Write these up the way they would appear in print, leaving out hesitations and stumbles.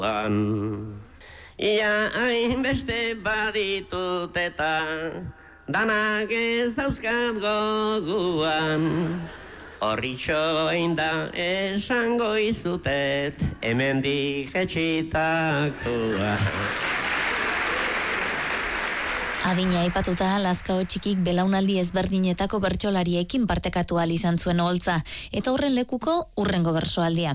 Ia hainbeste baditut eta danak ez dauzkat goguan. Horritxoin da esango izutet hemendik etxitakoa. Adina aipatuta Lazkao Txikik belaunaldi ezberdinetako bertsolariekin partekatu ahal izan zuen oholtza, eta horren lekuko hurrengo bertsoaldia.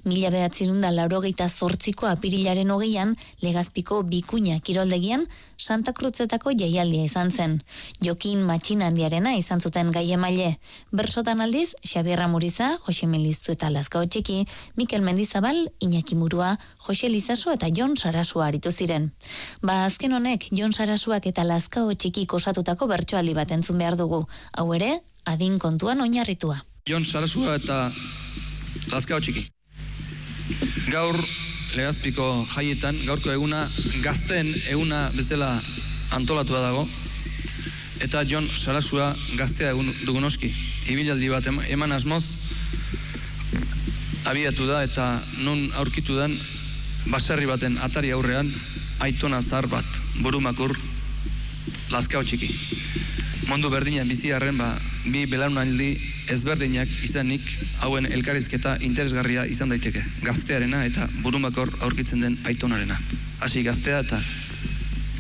1988ko apirilaren 20an Legazpiko Bikuña kiroldegian Santa Cruzetako jaialdia izan zen. Jokin Matxinandiarena izan zuten gai emaile. Bertsotan aldiz, Xabier Amuriza, Jose Miliztu eta Lazkao Txiki, Mikel Mendizabal, Iñaki Murua, Jose Lizaso eta Jon Sarasua aritu ziren. Azken honek, Jon Sarasuak eta Lazkao Txikik osatutako bertsoaldi bat entzun behar dugu. Hau ere, adin kontuan oinarritua. Jon Sarasua eta Lazkao Txiki. Gaur Legazpiko jaietan, gaurko eguna gazteen eguna bezala antolatua dago, eta Jon Sarasua gaztea dugun oski. Ibilaldi bat eman asmoz abiatu da, eta nun aurkitu den baserri baten atari aurrean aitona zahar bat, burumakur Lazkao Txiki. Mundu berdinean biziarren bi belaunaldi ezberdinak izanik hauen elkarrizketa interesgarria izan daiteke. Gaztearena eta burumakor aurkitzen den aitonarena. Hasi gaztea eta